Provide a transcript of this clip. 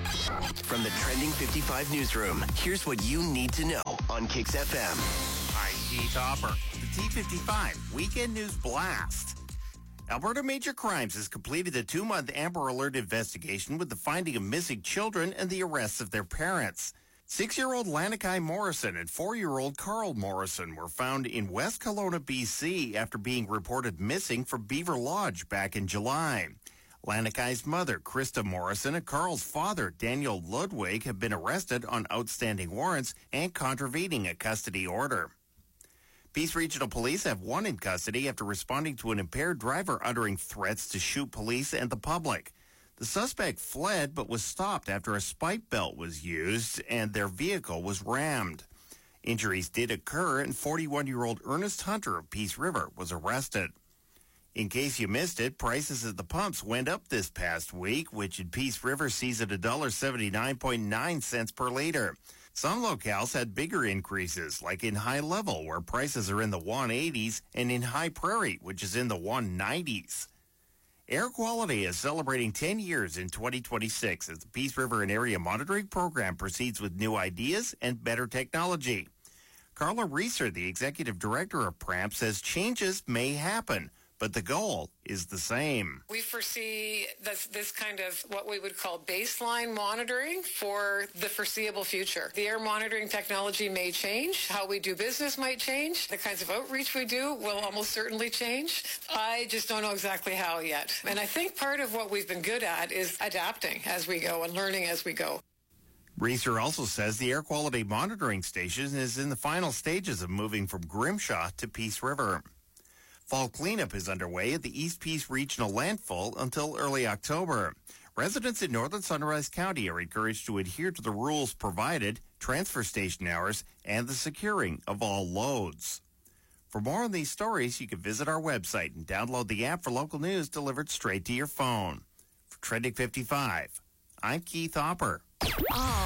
From the Trending 55 newsroom, here's what you need to know on Kicks FM. I'm Keith Hopper. The T55 Weekend News Blast. Alberta Major Crimes has completed a 2-month Amber Alert investigation with the finding of missing children and the arrests of their parents. 6-year-old Lanakai Morrison and 4-year-old Carl Morrison were found in West Kelowna, BC after being reported missing from Beaver Lodge back in July. Lanakai's mother, Krista Morrison, and Carl's father, Daniel Ludwig, have been arrested on outstanding warrants and contravening a custody order. Peace Regional Police have one in custody after responding to an impaired driver uttering threats to shoot police and the public. The suspect fled but was stopped after a spike belt was used and their vehicle was rammed. Injuries did occur, and 41-year-old Ernest Hunter of Peace River was arrested. In case you missed it, prices at the pumps went up this past week, which in Peace River sees at $1.79.9 per liter. Some locales had bigger increases, like in High Level, where prices are in the 180s, and in High Prairie, which is in the 190s. Air quality is celebrating 10 years in 2026 as the Peace River and Area Monitoring Program proceeds with new ideas and better technology. Carla Reeser, the executive director of PRAMP, says changes may happen, but the goal is the same. We foresee this kind of what we would call baseline monitoring for the foreseeable future. The air monitoring technology may change. How we do business might change. The kinds of outreach we do will almost certainly change. I just don't know exactly how yet. And I think part of what we've been good at is adapting as we go and learning as we go. Reeser also says the air quality monitoring station is in the final stages of moving from Grimshaw to Peace River. Fall cleanup is underway at the East Peace Regional Landfill until early October. Residents in Northern Sunrise County are encouraged to adhere to the rules provided, transfer station hours, and the securing of all loads. For more on these stories, you can visit our website and download the app for local news delivered straight to your phone. For Trending 55, I'm Keith Hopper.